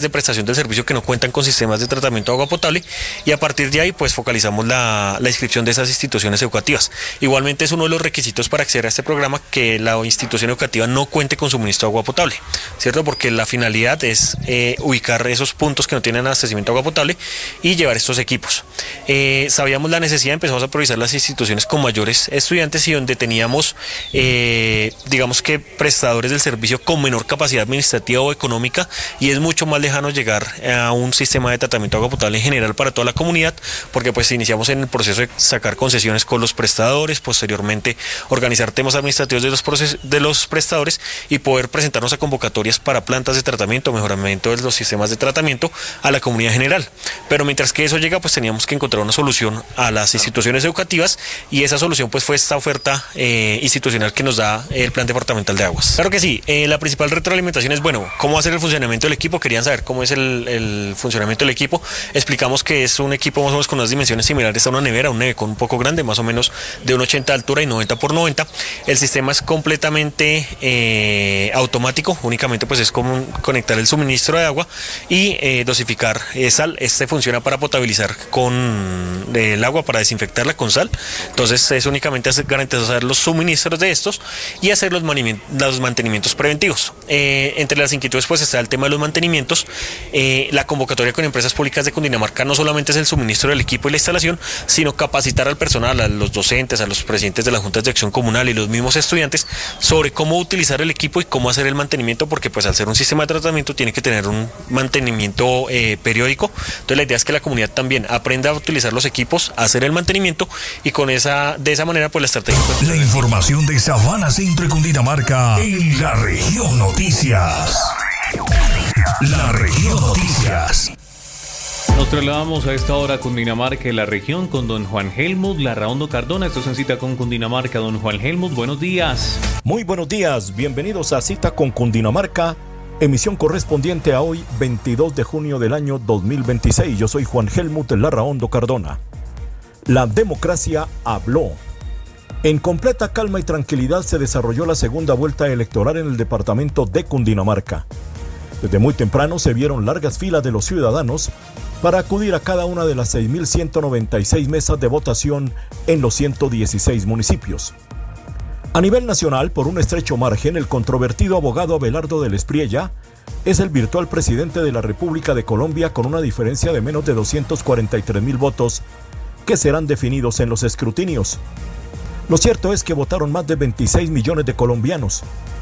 de prestación del servicio que no cuentan con sistemas de tratamiento de agua potable, y a partir de ahí pues focalizamos la inscripción de esas instituciones educativas. Igualmente es uno de los requisitos para acceder a este programa que la institución educativa no cuente con suministro de agua potable, ¿cierto? Porque la finalidad es ubicar esos puntos que no tienen abastecimiento de agua potable y llevar estos equipos. Sabíamos la necesidad, empezamos a priorizar las instituciones con mayores estudiantes y donde teníamos, digamos que prestadores del servicio con menor capacidad administrativa o económica, y es mucho más lejano llegar a un sistema de tratamiento de agua potable en general para toda la comunidad, porque pues iniciamos en el proceso de sacar concesiones con los prestadores, posteriormente organizar temas administrativos de los prestadores y poder presentarnos a convocatorias para plantas de tratamiento, mejoramiento de los sistemas de tratamiento a la comunidad general. Pero mientras que eso llega, pues teníamos que encontrar una solución a las instituciones educativas, y esa solución pues fue esta oferta institucional que nos da el Plan Departamental de Aguas. Claro que sí, la principal retroalimentación es, bueno, ¿cómo hacer el funcionamiento del equipo? Querían saber cómo es el funcionamiento del equipo. Explicamos que es un equipo más o menos con unas dimensiones similares a una nevera, un nevecón un poco grande, más o menos de 1,80 de altura y 90 por 90. El sistema es completamente automático, únicamente pues es como conectar el suministro de agua y dosificar sal. Este funciona para potabilizar con el agua, para desinfectarla con sal. Entonces es únicamente garantizar los suministros de estos y hacer los mantenimientos preventivos. Entre las inquietudes pues está el tema de los mantenimientos. La convocatoria con empresas públicas de Cundinamarca no solamente es el suministro del equipo y la instalación, sino capacitar al personal, a los docentes, a los presidentes de las juntas de acción comunal y los mismos estudiantes sobre cómo utilizar el equipo y cómo hacer el mantenimiento, porque pues al ser un sistema de tratamiento tiene que tener un mantenimiento periódico. Entonces la idea es que la comunidad también aprenda a utilizar los equipos, a hacer el mantenimiento, y de esa manera pues la estrategia. La información de Sabana Centro y Cundinamarca en La Región Noticias. La Región Noticias. Nos trasladamos a esta hora a Cundinamarca y la región con don Juan Helmut Larraondo Cardona. Esto es en Cita con Cundinamarca. Don Juan Helmut, buenos días. Muy buenos días, bienvenidos a Cita con Cundinamarca, emisión correspondiente a hoy, 22 de junio del año 2026. Yo soy Juan Helmut Larraondo Cardona. La democracia habló. En completa calma y tranquilidad se desarrolló la segunda vuelta electoral en el departamento de Cundinamarca. Desde muy temprano se vieron largas filas de los ciudadanos para acudir a cada una de las 6.196 mesas de votación en los 116 municipios. A nivel nacional, por un estrecho margen, el controvertido abogado Abelardo del Espriella es el virtual presidente de la República de Colombia, con una diferencia de menos de 243.000 votos que serán definidos en los escrutinios. Lo cierto es que votaron más de 26 millones de colombianos.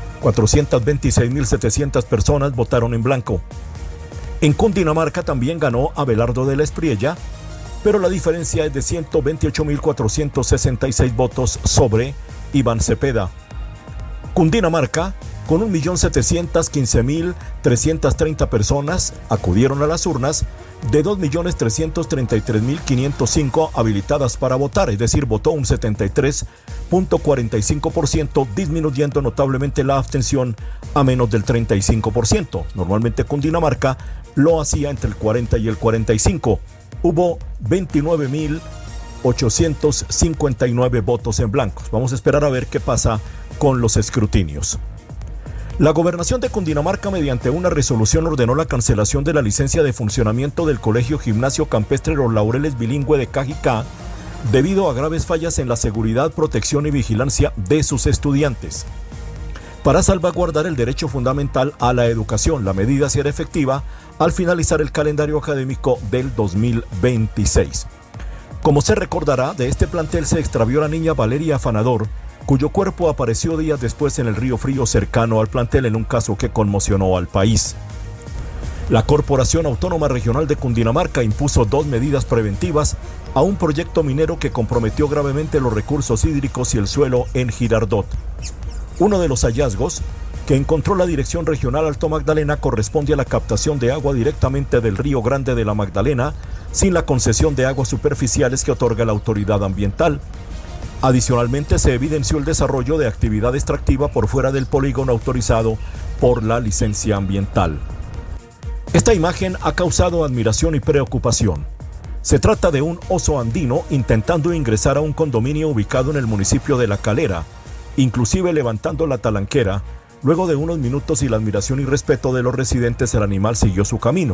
426.700 personas votaron en blanco. En Cundinamarca también ganó Abelardo del Espriella, pero la diferencia es de 128.466 votos sobre Iván Cepeda. Cundinamarca, con 1.715.330 personas, acudieron a las urnas de 2.333.505 habilitadas para votar, es decir, votó un 73.45%, disminuyendo notablemente la abstención a menos del 35%. Normalmente Cundinamarca lo hacía entre el 40 y el 45%. Hubo 29.859 votos en blancos. Vamos a esperar a ver qué pasa con los escrutinios. La Gobernación de Cundinamarca, mediante una resolución, ordenó la cancelación de la licencia de funcionamiento del Colegio Gimnasio Campestre Los Laureles Bilingüe de Cajicá debido a graves fallas en la seguridad, protección y vigilancia de sus estudiantes. Para salvaguardar el derecho fundamental a la educación, la medida será efectiva al finalizar el calendario académico del 2026. Como se recordará, de este plantel se extravió la niña Valeria Afanador, cuyo cuerpo apareció días después en el Río Frío cercano al plantel, en un caso que conmocionó al país. La Corporación Autónoma Regional de Cundinamarca impuso 2 medidas preventivas a un proyecto minero que comprometió gravemente los recursos hídricos y el suelo en Girardot. Uno de los hallazgos que encontró la Dirección Regional Alto Magdalena corresponde a la captación de agua directamente del Río Grande de la Magdalena, sin la concesión de aguas superficiales que otorga la autoridad ambiental. Adicionalmente, se evidenció el desarrollo de actividad extractiva por fuera del polígono autorizado por la licencia ambiental. Esta imagen ha causado admiración y preocupación. Se trata de un oso andino intentando ingresar a un condominio ubicado en el municipio de La Calera, inclusive levantando la talanquera. Luego de unos minutos y la admiración y respeto de los residentes, el animal siguió su camino.